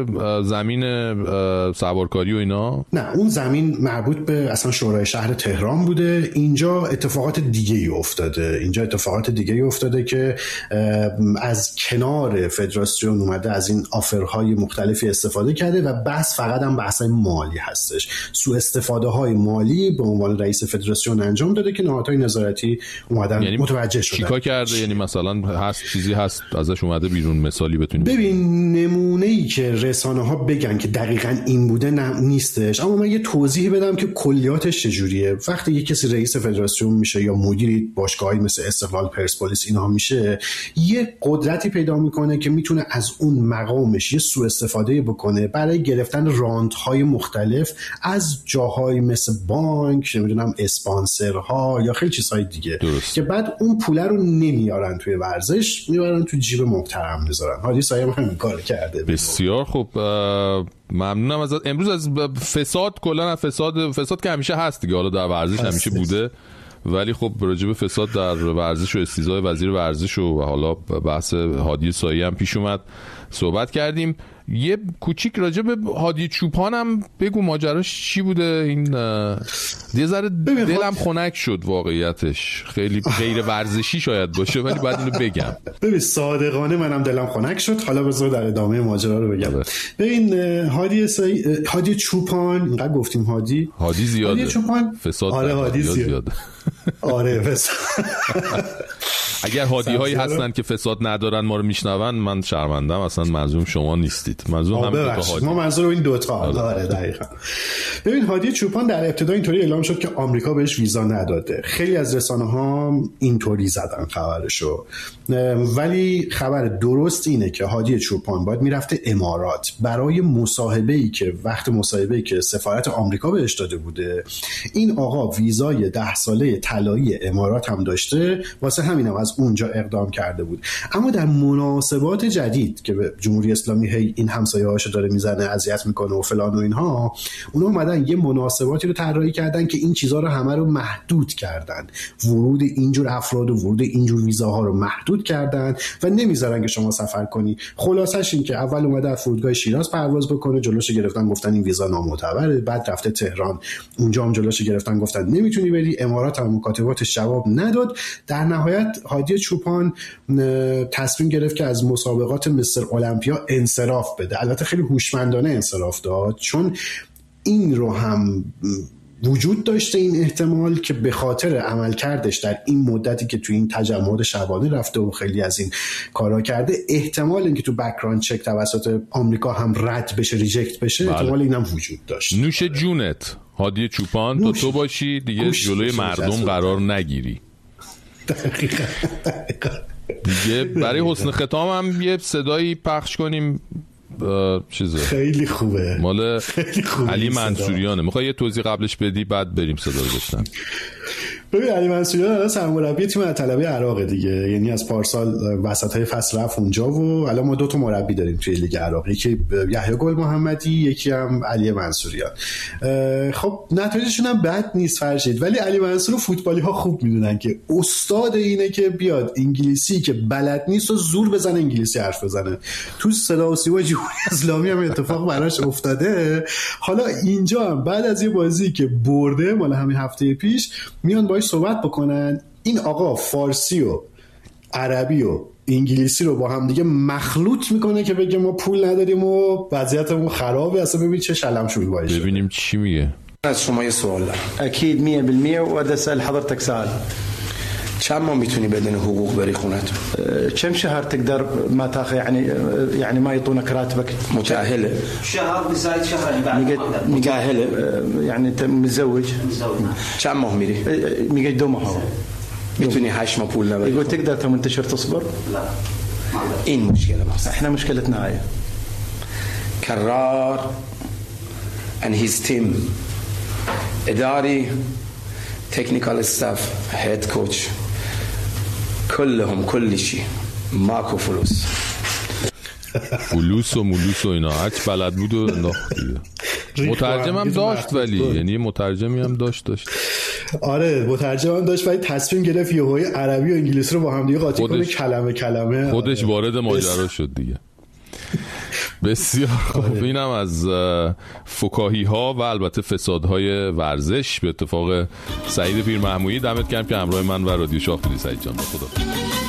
زمین سوارکاری و اینا؟ نه، اون زمین مربوط به اصلا شورای شهر تهران بوده. اینجا اتفاقات دیگه‌ای افتاده که از کنار فدراسیون اومده از این آفرهای مختلفی استفاده کرده و بحث فقط هم بحث مالی هستش. سوء استفاده های مالی به عنوان رئیس فدراسیون انجام داده که نهادهای نظارتی اومدن یعنی متوجه شدن. چیکار کرده؟ یعنی مثلا هست چیزی هست ازش اومده بیرون، مثالی بتونید ببین. نمونه‌ای که رسانه‌ها بگن که دقیقاً این بوده نیستش، اما من یه توضیح بدم که کلیاتش چجوریه. وقتی یه کسی رئیس فدراسیون میشه یا مدیری باشگاهی مثل استقلال، پرسپولیس اینا میشه، یه قدرتی پیدا میکنه که میتونه از اون مقامش یه سوء استفاده بکنه برای گرفتن رانت‌های مختلف از جاهای مثل بانک، نمیدونم اسپانسرها یا خیلی چیزهای دیگه. که بعد اون پول رو نمیارن توی ورزش، میبرن تو جیب محترم میذارن. هادی سایه همین کار کرده. بسیار خوب، ممنونم ازت. امروز از فساد، کلا فساد که همیشه هست دیگه، حالا در ورزش همیشه بوده، ولی خب راجع به فساد در ورزش و استیضاح وزیر ورزش و حالا بحث هادی سایی هم پیش اومد، صحبت کردیم. یه کوچیک راجع به هادی چوپان هم بگو، ماجراش چی بوده؟ این یه ذره دلم خنک شد واقعیتش، خیلی غیر ورزشی شاید باشه ولی باید اینو بگم. ببین صادقانه منم دلم خنک شد. حالا بذار در ادامه ماجرا رو بگم. ببین هادی چوپان، اینقدر گفتیم هادی زیاده، هادی چوپان فساد. آره هادی زیاده. آره فساد. اگر هادی هایی هستن که فساد ندارن ما رو میشنون، من شرمندم، اصلا منظورم شما نیستید، منظورم همین دو تا هادی. ما منظور این دو تا. آره دقیقاً. ببین هادی چوپان در ابتدا اینطوری اعلام شد که آمریکا بهش ویزا نداده. خیلی از رسانه‌ها اینطوری زدن خبرشو، ولی خبر درست اینه که هادی چوپان باید میرفته امارات برای مصاحبه‌ای که سفارت آمریکا بهش داده بوده. این آقا ویزای 10 ساله طلایی امارات هم داشته، واسه همینم از اونجا اقدام کرده بود. اما در مناسبات جدید که به جمهوری اسلامی هی این همسایه‌هاشو داره میزنه، اذیت میکنه و فلان و اینها، اونا اومدن یه مناسباتی رو طراحی کردن که این چیزها رو همه رو محدود کردن. ورود اینجور افراد و ورود اینجور ویزاها رو محدود کردن و نمیذارن که شما سفر کنی. خلاصش این که اول اومده از فرودگاه شیراز پرواز بکنه، جلوش گرفتن گفتن این ویزا نامعتبره، بعد رفته تهران، اونجا هم جلوش گرفتن گفتن نمیتونی بری. امارات هم مکاتباتش جواب نداد. در نهایت هادی چوپان تصمیم گرفت که از مسابقات مستر المپیا انصراف بده. البته خیلی هوشمندانه انصراف داد، چون این رو هم وجود داشته این احتمال که به خاطر عملکردش در این مدتی که تو این تجمعات شبانه رفته و خیلی از این کارا کرده، احتمال اینکه تو بک‌گراند چک توسط آمریکا هم رد بشه، ریجکت بشه، احتمال اینم وجود داشت. نوش جونت هادی چوپان، تو باشی دیگه جلوی مردم قرار نگیری. دقیقاً. دیگه برای حسن ختام هم یه صدایی پخش کنیم، چیزه خیلی خوبه، مال علی منصوریانه. میخوای یه توضیح قبلش بدی بعد بریم صدا رو بشنویم؟ ببین علی منصوریان الان سرمربی تیم طلبه عراق دیگه، یعنی از پارسال وسطای فصل رفت اونجا و الان ما 2 تا مربی داریم توی لیگ عراق، یکی یحیی گل محمدی، یکی هم علی منصوریان. خب نتایجشون هم بد نیست فرشید، ولی علی منصور فوتبالی ها خوب میدونن که استاد اینه که بیاد انگلیسی که بلد نیست و زور بزنه انگلیسی حرف بزنه. تو صدا و سیما جمهوری اسلامی هم اتفاق براش افتاده. حالا اینجا هم بعد از یه بازی که برده مال همین هفته پیش میان باهاش صحبت بکنن، این آقا فارسی و عربی و انگلیسی رو با هم دیگه مخلوط میکنه که بگه ما پول نداریم و وضعیتمون خرابه. اصلا ببین چه شلمشویی باشه. ببینیم چی میگه. از شما یه سوال دارم. اكيد 100% وبدي اسال حضرتك سؤال. چند ماه میتونی بدون حقوق بری خونت؟ كم شهر تقدر ما تاخذ يعني ما يعطونك راتبك؟ متأهله شهر بزايد شهر بعد متأهله يعني انت متزوج؟ چند ماه میری؟ میگه 2 ماه. میتونی 8 ماه پول نبری؟ يقول تقدر 8 اشهر تصبر؟ لا. این مشکل ماست. احنا مشكلتنا هاي. كرار and his team اداري technical staff head coach كلهم كل شيء ماكو فلوس فلوس و ملوس و اینا هرچی بلد بود و انداخت دیگه. مترجم هم داشت، ولی یعنی مترجمی هم داشت. آره مترجم هم داشت، ولی تصمیم گرفت یهویی عربی و انگلیسی رو با هم دیگه قاطی کنه، کلمه خودش وارد ماجرا شد دیگه. بسیار خوب. اینم از فکاهی ها و البته فسادهای ورزش به اتفاق سعید پیر محمودی. دمت گرم که همراه من و رادیو شاه بودی سعید جان. خدا